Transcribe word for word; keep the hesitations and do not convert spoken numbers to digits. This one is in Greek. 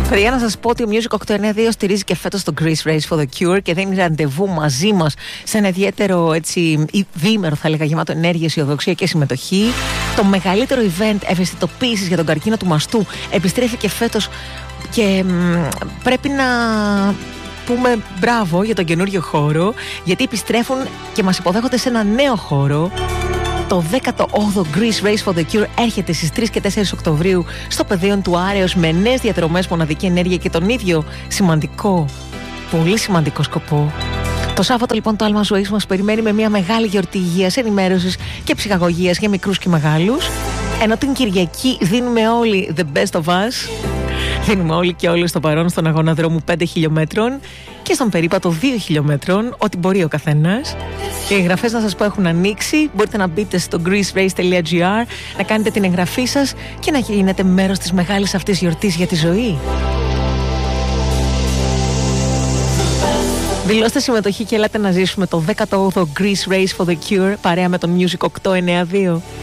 Παιδιά, να σας πω ότι ο Music οκτώ εννιά δύο στηρίζει και φέτος το Greece Race for the Cure και δίνει ραντεβού μαζί μας σε ένα ιδιαίτερο έτσι, διήμερο, θα έλεγα, γεμάτο ενέργεια, αισιοδοξία και συμμετοχή. Το μεγαλύτερο event ευαισθητοποίησης για τον καρκίνο του μαστού επιστρέφει και φέτος και μ, πρέπει να πούμε μπράβο για τον καινούριο χώρο, γιατί επιστρέφουν και μας υποδέχονται σε ένα νέο χώρο. Το δέκατο όγδοο Greece Race for the Cure έρχεται στις τρεις και τέσσερις Οκτωβρίου στο πεδίο του Άρεως με νέες διαδρομές, μοναδική ενέργεια και τον ίδιο σημαντικό, πολύ σημαντικό σκοπό. Το Σάββατο λοιπόν το άλμα ζωής μας περιμένει με μια μεγάλη γιορτή υγείας, ενημέρωσης και ψυχαγωγίας για μικρούς και μεγάλους. Ενώ την Κυριακή δίνουμε όλοι the best of us. Δίνουμε όλοι και όλοι στο παρόν στον αγώνα δρόμου πέντε χιλιόμετρων και στον περίπατο δύο χιλιόμετρων, ό,τι μπορεί ο καθένας. Οι εγγραφές, να σας πω, έχουν ανοίξει. Μπορείτε να μπείτε στο greecerace τελεία gr, να κάνετε την εγγραφή σας και να γίνετε μέρος της μεγάλης αυτής γιορτής για τη ζωή. Δηλώστε συμμετοχή και ελάτε να ζήσουμε το δέκατο όγδοο Greece Race for the Cure παρέα με τον Music οκτώ εννιά δύο.